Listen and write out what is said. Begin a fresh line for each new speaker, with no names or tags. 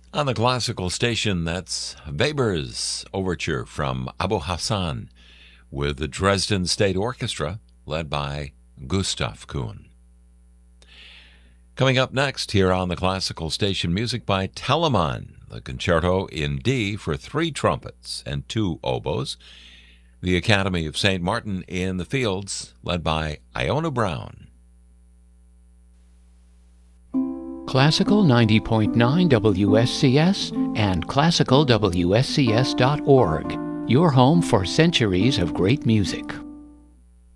On the classical station, that's Weber's Overture from Abu Hassan with the Dresden State Orchestra led by Gustav Kuhn. Coming up next here on the classical station, music by Telemann, the Concerto in D for 3 trumpets and 2 oboes, the Academy of St. Martin in the Fields led by Iona Brown.
Classical 90.9 WSCS and classicalwscs.org, your home for centuries of great music.